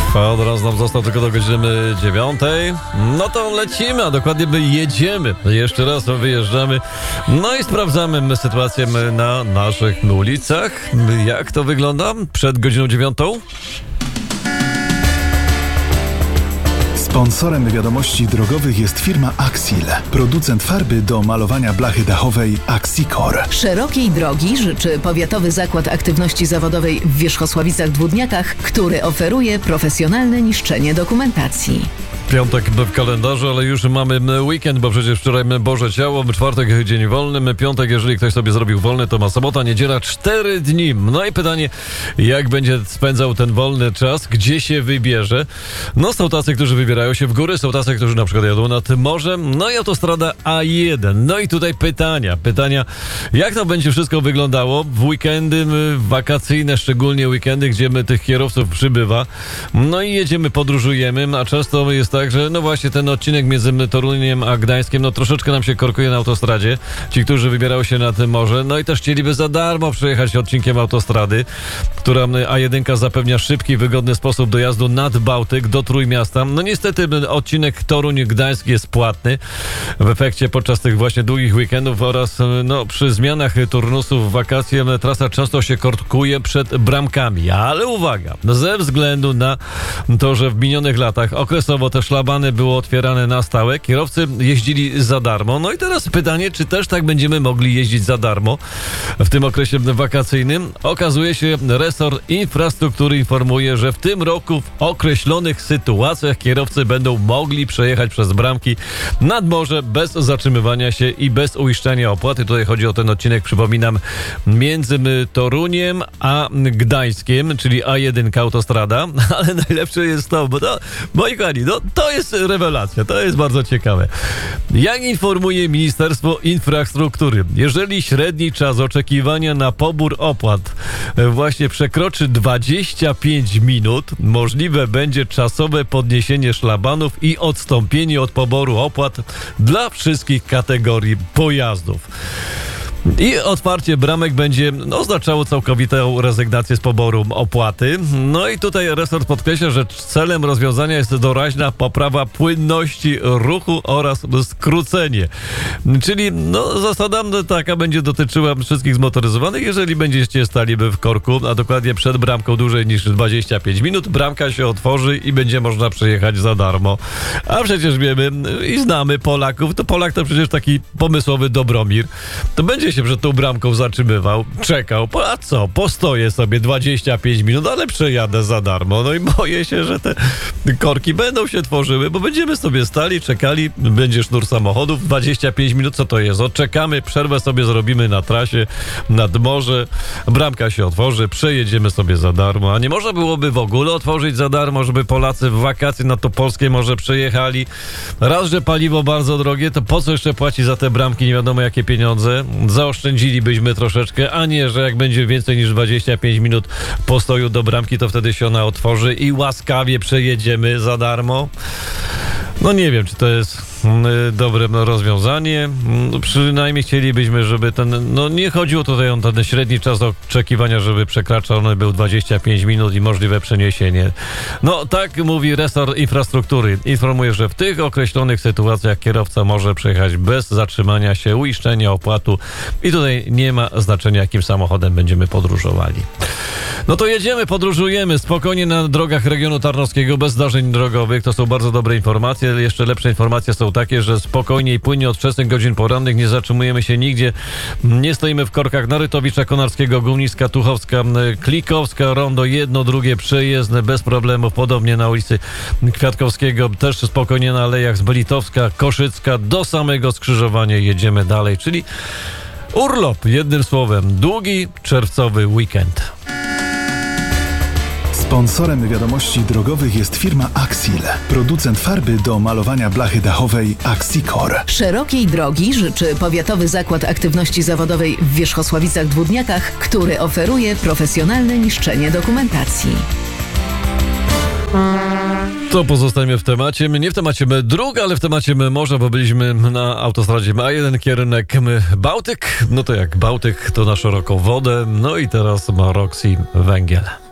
Kwadrans nam został tylko do godziny 9. No to lecimy, a dokładnie jedziemy. Jeszcze raz wyjeżdżamy. No i sprawdzamy sytuację na naszych ulicach. Jak to wygląda przed godziną 9? Sponsorem wiadomości drogowych jest firma Axil, producent farby do malowania blachy dachowej Axicor. Szerokiej drogi życzy Powiatowy Zakład Aktywności Zawodowej w Wierzchosławicach-Dwódniakach, który oferuje profesjonalne niszczenie dokumentacji. Piątek w kalendarzu, ale już mamy weekend, bo przecież wczoraj Boże Ciało, czwartek dzień wolny, piątek, jeżeli ktoś sobie zrobił wolny, to ma sobota, niedziela, 4 dni. No i pytanie, jak będzie spędzał ten wolny czas, gdzie się wybierze? No są tacy, którzy wybierają się w góry, są tacy, którzy na przykład jadą nad morzem, no i autostrada A1. No i tutaj pytania, jak to będzie wszystko wyglądało w weekendy wakacyjne, szczególnie weekendy, gdzie tych kierowców przybywa. No i jedziemy, podróżujemy, a często jest tak, że no właśnie ten odcinek między Toruniem a Gdańskiem, no troszeczkę nam się korkuje na autostradzie. Ci, którzy wybierają się nad morze, no i też chcieliby za darmo przejechać odcinkiem autostrady, która A1 zapewnia szybki, wygodny sposób dojazdu nad Bałtyk do Trójmiasta. No niestety odcinek Toruń-Gdańsk jest płatny. W efekcie podczas tych właśnie długich weekendów oraz no przy zmianach turnusów w wakacje trasa często się korkuje przed bramkami. Ale uwaga, ze względu na to, że w minionych latach okresowo te szlabany były otwierane na stałe, kierowcy jeździli za darmo. No i teraz pytanie, czy też tak będziemy mogli jeździć za darmo w tym okresie wakacyjnym? Okazuje się, resort infrastruktury informuje, że w tym roku w określonych sytuacjach kierowcy będą mogli przejechać przez bramki nad morze bez zatrzymywania się i bez uiszczania opłaty. Tutaj chodzi o ten odcinek, przypominam, między Toruniem a Gdańskiem, czyli A1 autostrada, ale najlepsze jest to, bo to, moi kochani, no to jest rewelacja, to jest bardzo ciekawe. Jak informuje Ministerstwo Infrastruktury, jeżeli średni czas oczekiwania na pobór opłat właśnie przekroczy 25 minut, możliwe będzie czasowe podniesienie szlabanów i odstąpienie od poboru opłat dla wszystkich kategorii pojazdów. I otwarcie bramek będzie oznaczało całkowitą rezygnację z poboru opłaty. No i tutaj resort podkreśla, że celem rozwiązania jest doraźna poprawa płynności ruchu oraz skrócenie. Czyli zasada taka będzie dotyczyła wszystkich zmotoryzowanych. Jeżeli będziecie stali w korku, a dokładnie przed bramką dłużej niż 25 minut, bramka się otworzy i będzie można przejechać za darmo. A przecież wiemy i znamy Polaków, to Polak to przecież taki pomysłowy Dobromir. To będzie się przed tą bramką zatrzymywał, czekał, a co, postoję sobie 25 minut, ale przejadę za darmo. No i boję się, że te korki będą się tworzyły, bo będziemy sobie stali, czekali, będzie sznur samochodów, 25 minut, co to jest? Odczekamy, przerwę sobie zrobimy na trasie, nad morze, bramka się otworzy, przejedziemy sobie za darmo, a nie można byłoby w ogóle otworzyć za darmo, żeby Polacy w wakacje na to polskie morze przejechali. Raz, że paliwo bardzo drogie, to po co jeszcze płaci za te bramki, nie wiadomo jakie pieniądze? Zaoszczędzilibyśmy troszeczkę, a nie, że jak będzie więcej niż 25 minut postoju do bramki, to wtedy się ona otworzy i łaskawie przejedziemy za darmo. No nie wiem, czy to jest dobre rozwiązanie. Przynajmniej chcielibyśmy, żeby nie chodziło tutaj o ten średni czas oczekiwania, żeby przekraczony był 25 minut i możliwe przeniesienie. No tak mówi resort infrastruktury. Informuje, że w tych określonych sytuacjach kierowca może przejechać bez zatrzymania się, uiszczenia opłatu i tutaj nie ma znaczenia, jakim samochodem będziemy podróżowali. No to jedziemy, podróżujemy spokojnie na drogach regionu tarnowskiego, bez zdarzeń drogowych. To są bardzo dobre informacje. Jeszcze lepsze informacje są takie, że spokojnie i płynnie od wczesnych godzin porannych nie zatrzymujemy się nigdzie. Nie stoimy w korkach Narytowicza, Konarskiego, Górnicka, Tuchowska, Klikowska, rondo jedno, drugie przejezdne, bez problemów. Podobnie na ulicy Kwiatkowskiego, też spokojnie na alejach z Belitowska, Koszycka, do samego skrzyżowania jedziemy dalej. Czyli urlop, jednym słowem, długi czerwcowy weekend. Sponsorem wiadomości drogowych jest firma Axil, producent farby do malowania blachy dachowej Axicor. Szerokiej drogi życzy Powiatowy Zakład Aktywności Zawodowej w Wierzchosławicach-Dwódniakach, który oferuje profesjonalne niszczenie dokumentacji. To pozostajemy w temacie, nie w temacie dróg, ale w temacie morza, bo byliśmy na autostradzie A1, kierunek Bałtyk. No to jak Bałtyk, to na szeroką wodę, no i teraz ma Roxy węgiel.